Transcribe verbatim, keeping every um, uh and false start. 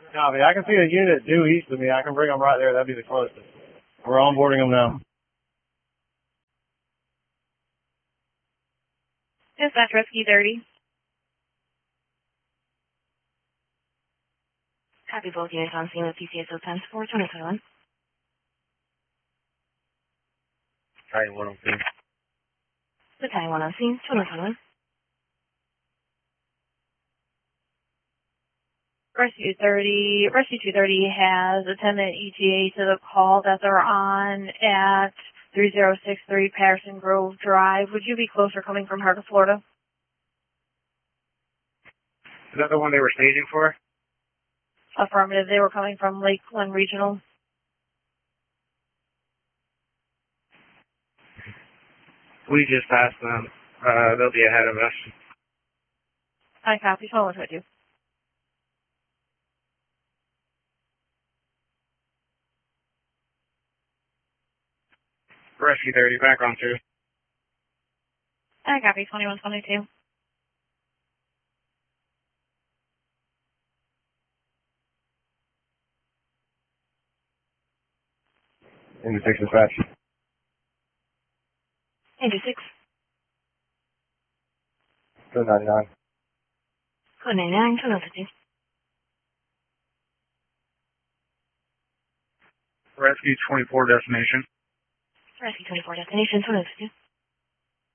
Copy. I can see a unit due east of me. I can bring them right there. That'd be the closest. We're onboarding them now. Dispatch Rescue thirty. Copy, both units on scene with P C S O times four, twenty twenty-one. Battalion one on scene. Battalion one on scene, twenty twenty-one. Rescue thirty, Rescue two thirty has attendant E T A to the call that they're on at three zero six three Patterson Grove Drive. Would you be closer coming from Heart of Florida? Is that the one they were staging for? Affirmative. They were coming from Lakeland Regional. We just passed them. Uh, they'll be ahead of us. I copy. Hold on with you. Rescue thirty, back on two. I copy. twenty-one twenty-two. Into six dispatch. Into six. Code ninety-nine. Code ninety-nine, twenty-one fifty. Rescue twenty-four destination. Rescue twenty-four destination, twenty-one fifty.